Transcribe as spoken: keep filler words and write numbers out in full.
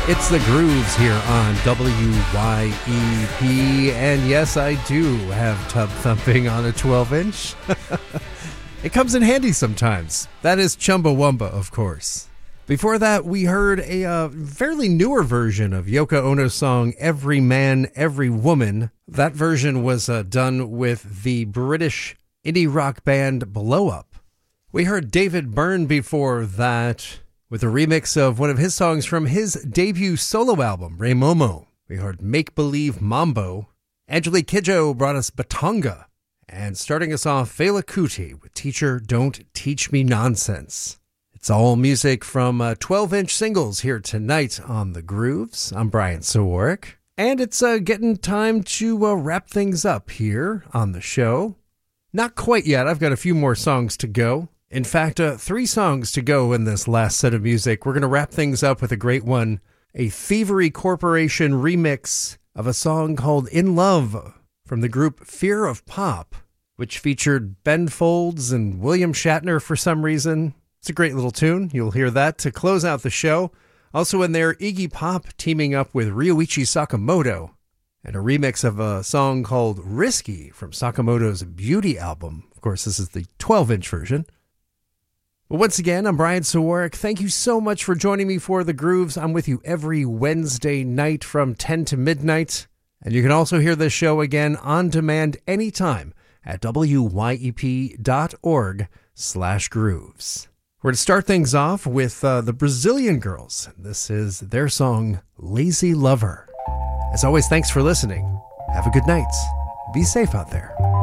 It's the Grooves here on W Y E P, and yes, I do have tub thumping on a twelve inch. It comes in handy sometimes. That is Chumbawamba, of course. Before that, we heard a uh, fairly newer version of Yoko Ono's song Every Man, Every Woman. That version was uh, done with the British indie rock band Blow Up. We heard David Byrne before that with a remix of one of his songs from his debut solo album, Ray Momo. We heard Make Believe Mambo. Angelique Kidjo brought us Batonga. And starting us off, Fela Kuti with Teacher Don't Teach Me Nonsense. It's all music from uh, twelve inch singles here tonight on The Grooves. I'm Brian Sawarik. And it's uh, getting time to uh, wrap things up here on the show. Not quite yet. I've got a few more songs to go. In fact, uh, three songs to go in this last set of music. We're going to wrap things up with a great one, a Thievery Corporation remix of a song called In Love from the group Fear of Pop, which featured Ben Folds and William Shatner for some reason. It's a great little tune. You'll hear that to close out the show. Also in there, Iggy Pop teaming up with Ryuichi Sakamoto and a remix of a song called Risky from Sakamoto's Beauty album. Of course, this is the twelve inch version. Well, once again, I'm Brian Sawarik. Thank you so much for joining me for The Grooves. I'm with you every Wednesday night from ten to midnight. And you can also hear this show again on demand anytime at wyep.org slash grooves. We're going to start things off with uh, the Brazilian Girls. This is their song, Lazy Lover. As always, thanks for listening. Have a good night. Be safe out there.